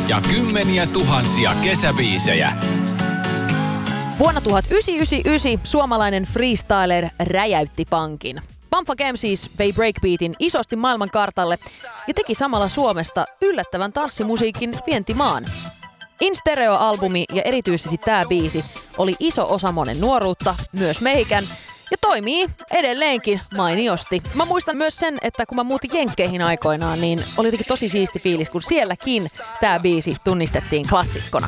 ja kymmeniä tuhansia kesäbiisejä. Vuonna 1999 suomalainen freestyler räjäytti pankin. Bumfuck MCs vei breakbeatin isosti maailmankartalle ja teki samalla Suomesta yllättävän tanssimusiikin vientimaan. In Stereo-albumi ja erityisesti tämä biisi oli iso osa monen nuoruutta, myös meikän, ja toimii edelleenkin mainiosti. Mä muistan myös sen, että kun mä muutin Jenkkeihin aikoinaan, niin oli jotenkin tosi siisti fiilis, kun sielläkin tämä biisi tunnistettiin klassikkona.